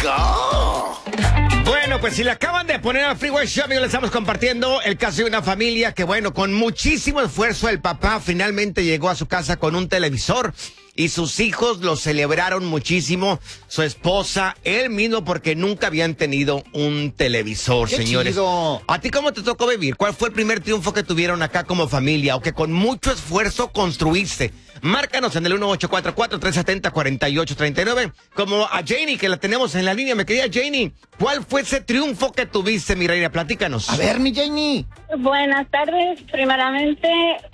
go! Bueno, pues si le acaban de poner al Freeway Show, amigos, le estamos compartiendo el caso de una familia que, bueno, con muchísimo esfuerzo el papá finalmente llegó a su casa con un televisor y sus hijos lo celebraron muchísimo, su esposa, él mismo, porque nunca habían tenido un televisor, ¡Qué señores. chido! ¿A ti cómo te tocó vivir? ¿Cuál fue el primer triunfo que tuvieron acá como familia o que con mucho esfuerzo construiste? Márcanos en el 1844-370-4839, como a Janie, que la tenemos en la línea. Mi querida Janie, ¿cuál fue ese triunfo que tuviste, mi reina? Platícanos. A ver, mi Janie. Buenas tardes. Primeramente,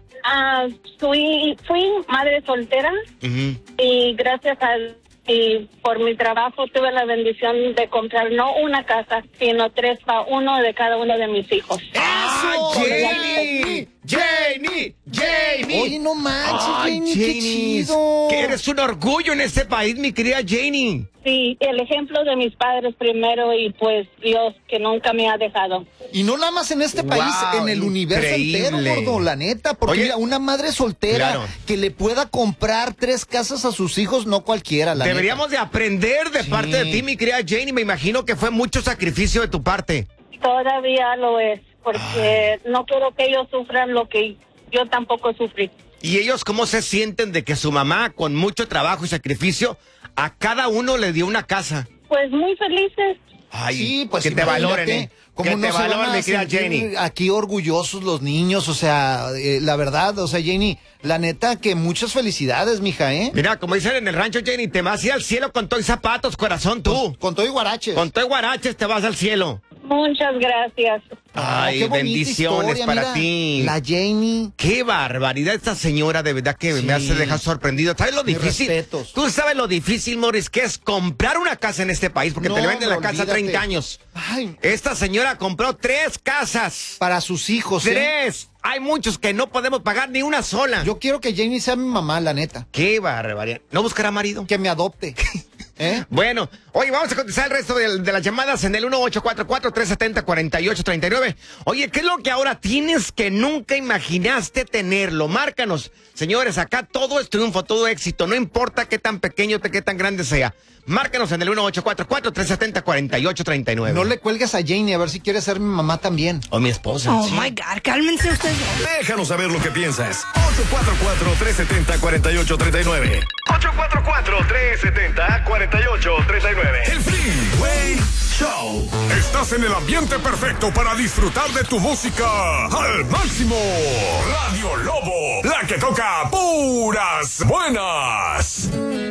fui madre soltera y gracias y por mi trabajo tuve la bendición de comprar no una casa, sino 3 para uno de cada uno de mis hijos. ¡Ah, Janie! ¡Janie! ¡Janie! Oye, no manches, Ay, Janie, qué Janie, chido. que eres un orgullo en este país, mi querida Janie. Sí, el ejemplo de mis padres primero y pues Dios que nunca me ha dejado. Y no nada más en este país, Wow, en el universo increíble. entero, gordo, la neta. Porque Oye, mira, una madre soltera claro, que le pueda comprar 3 casas a sus hijos, no cualquiera, la deberíamos de aprender de Sí. parte de ti, mi querida Janie. Me imagino que fue mucho sacrificio de tu parte. Todavía lo es, porque no quiero que ellos sufran lo que yo tampoco sufrí. ¿Y ellos cómo se sienten de que su mamá, con mucho trabajo y sacrificio, a cada uno le dio una casa? Pues muy felices. Ay, Sí, pues que te imagínate, valoren, ¿eh? ¿Cómo Que no te se van valoren, a mi querida sentir Janie. aquí orgullosos los niños? O sea, la verdad, o sea, Janie, la neta que muchas felicidades, mija, ¿eh? Mira, como dicen en el rancho, Janie, te vas a ir al cielo con todo y zapatos, corazón, tú. Con todo y guaraches. Con todo y guaraches te vas al cielo. Muchas gracias. Ay, qué bonita bendiciones historia, para mira, ti. La Janie. Qué barbaridad esta señora, de verdad que Sí. me hace dejar sorprendido. ¿Sabes lo Mis difícil? respetos. Tú sabes lo difícil, Morris, que es comprar una casa en este país, porque No, te le venden la hombre, casa a olvídate. 30 años. Ay, Esta señora compró 3 casas. para sus hijos, ¿eh? 3. Hay muchos que no podemos pagar ni una sola. Yo quiero que Janie sea mi mamá, la neta. Qué barbaridad. ¿No buscará marido? Que me adopte. ¿Eh? Bueno, oye, vamos a contestar el resto de las llamadas en el 1844-370-4839. Oye, ¿qué es lo que ahora tienes que nunca imaginaste tenerlo? Márcanos. Señores, acá todo es triunfo, todo éxito. No importa qué tan pequeño, qué tan grande sea. Márcanos en el 1844-370-4839. No le cuelgues a Janie a ver si quiere ser mi mamá también. O mi esposa. Oh Sí. my God, cálmense ustedes. Déjanos saber lo que piensas. 844-370-4839. 844-370-4839. El Freeway Show. Estás en el ambiente perfecto para disfrutar de tu música al máximo. Radio Lobo, la que toca puras buenas.